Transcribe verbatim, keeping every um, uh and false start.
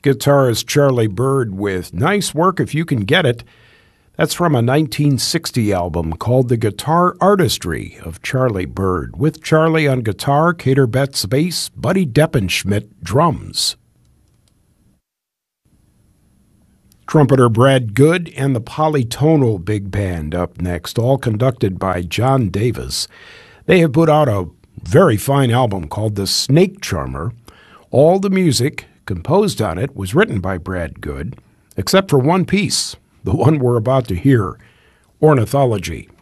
guitarist Charlie Byrd with Nice Work If You Can Get It. That's from a nineteen sixty album called The Guitar Artistry of Charlie Byrd, with Charlie on guitar, Kater Betts bass, Buddy Deppenschmidt drums. Trumpeter Brad Good and the Polytonal Big Band up next, all conducted by John Davis. They have put out a very fine album called The Snake Charmer. All the music composed on it was written by Brad Good, except for one piece, the one we're about to hear, Ornithology.